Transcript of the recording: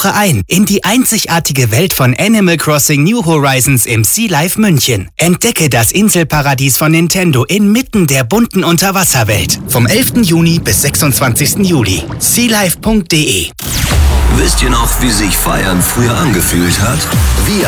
Tauche ein in die einzigartige Welt von Animal Crossing New Horizons im Sea Life München. Entdecke das Inselparadies von Nintendo inmitten der bunten Unterwasserwelt. Vom 11. Juni bis 26. Juli. sealife.de. Wisst ihr noch, wie sich Feiern früher angefühlt hat? Wir